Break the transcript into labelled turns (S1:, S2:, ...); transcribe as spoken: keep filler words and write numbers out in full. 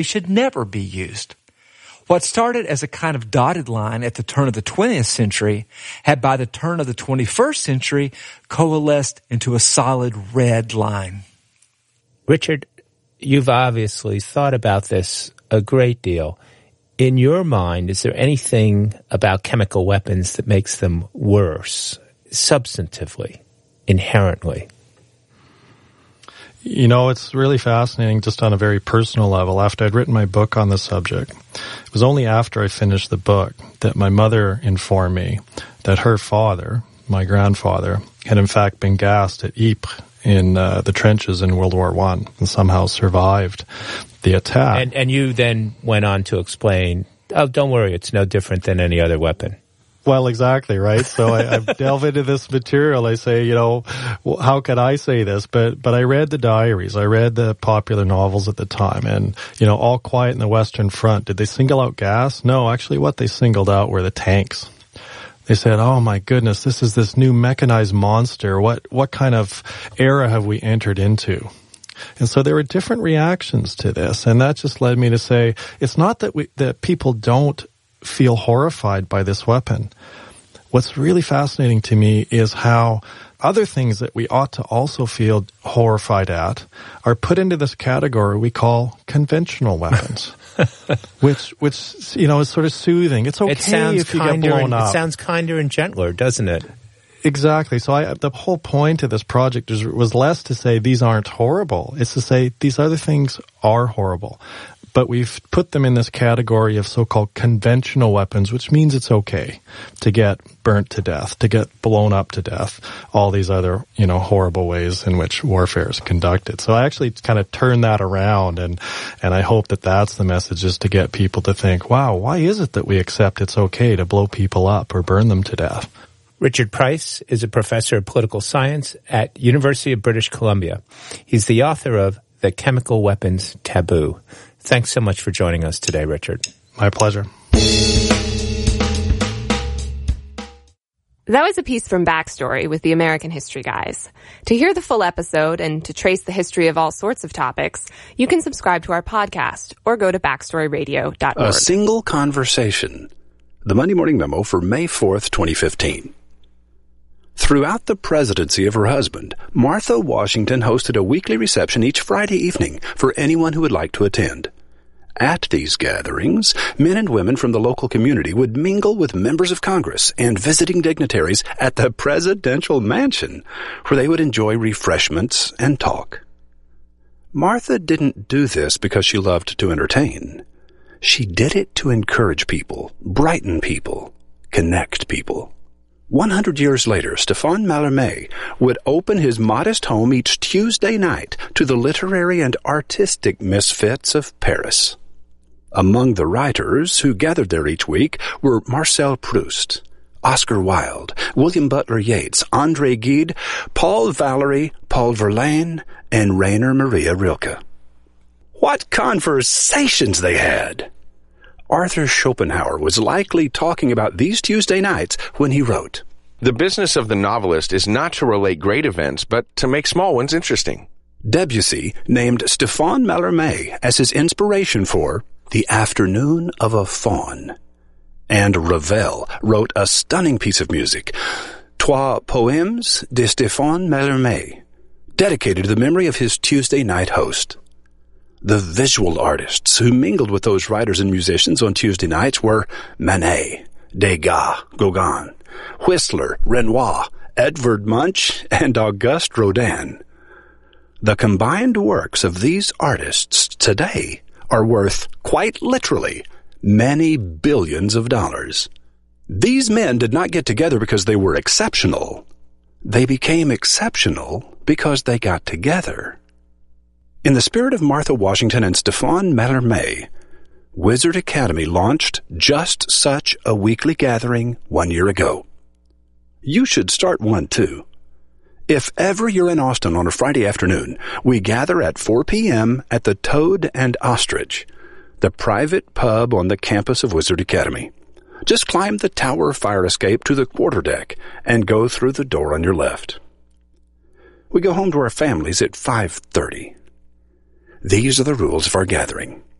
S1: should never be used. What started as a kind of dotted line at the turn of the twentieth century had by the turn of the twenty-first century coalesced into a solid red line.
S2: Richard, you've obviously thought about this a great deal. In your mind, is there anything about chemical weapons that makes them worse, substantively, inherently?
S3: You know, it's really fascinating just on a very personal level. After I'd written my book on the subject, it was only after I finished the book that my mother informed me that her father, my grandfather, had in fact been gassed at Ypres in uh, the trenches in World War One and somehow survived the attack.
S2: And, and you then went on to explain, oh, don't worry, it's no different than any other weapon.
S3: Well, exactly, right? So I, I delve into this material. I say, you know, well, how could I say this? But but I read the diaries. I read the popular novels at the time. And, you know, All Quiet in the Western Front. Did they single out gas? No, actually what they singled out were the tanks. They said, oh my goodness, this is this new mechanized monster. What what kind of era have we entered into? And so there were different reactions to this. And that just led me to say, it's not that we that people don't feel horrified by this weapon. What's really fascinating to me is how other things that we ought to also feel horrified at are put into this category we call conventional weapons, which, which, you know, is sort of soothing. It's okay
S2: it sounds
S3: if you get blown
S2: and,
S3: up.
S2: It sounds kinder and gentler, doesn't it?
S3: Exactly. So I, the whole point of this project is, was less to say these aren't horrible. It's to say these other things are horrible. But we've put them in this category of so-called conventional weapons, which means it's okay to get burnt to death, to get blown up to death, all these other, you know, horrible ways in which warfare is conducted. So I actually kind of turn that around, and, and I hope that that's the message, is to get people to think, wow, why is it that we accept it's okay to blow people up or burn them to death?
S2: Richard Price is a professor of political science at University of British Columbia. He's the author of The Chemical Weapons Taboo. Thanks so much for joining us today, Richard.
S3: My pleasure.
S4: That was a piece from Backstory with the American History Guys. To hear the full episode and to trace the history of all sorts of topics, you can subscribe to our podcast or go to backstory radio dot org.
S5: A single conversation. The Monday Morning Memo for May fourth, twenty fifteen. Throughout the presidency of her husband, Martha Washington hosted a weekly reception each Friday evening for anyone who would like to attend. At these gatherings, men and women from the local community would mingle with members of Congress and visiting dignitaries at the presidential mansion, where they would enjoy refreshments and talk. Martha didn't do this because she loved to entertain. She did it to encourage people, brighten people, connect people. One hundred years later, Stéphane Mallarmé would open his modest home each Tuesday night to the literary and artistic misfits of Paris. Among the writers who gathered there each week were Marcel Proust, Oscar Wilde, William Butler Yeats, André Gide, Paul Valéry, Paul Verlaine, and Rainer Maria Rilke. What conversations they had! Arthur Schopenhauer was likely talking about these Tuesday nights when he wrote,
S6: "The business of the novelist is not to relate great events, but to make small ones interesting."
S5: Debussy named Stéphane Mallarmé as his inspiration for The Afternoon of a Faun. And Ravel wrote a stunning piece of music, Trois Poèmes de Stéphane Mallarmé, dedicated to the memory of his Tuesday night host. The visual artists who mingled with those writers and musicians on Tuesday nights were Manet, Degas, Gauguin, Whistler, Renoir, Edvard Munch, and Auguste Rodin. The combined works of these artists today are worth, quite literally, many billions of dollars. These men did not get together because they were exceptional. They became exceptional because they got together. In the spirit of Martha Washington and Stéphane Mallarmé, Wizard Academy launched just such a weekly gathering one year ago. You should start one too. If ever you're in Austin on a Friday afternoon, we gather at four p.m. at the Toad and Ostrich, the private pub on the campus of Wizard Academy. Just climb the tower fire escape to the quarterdeck and go through the door on your left. We go home to our families at five thirty. These are the rules of our gathering.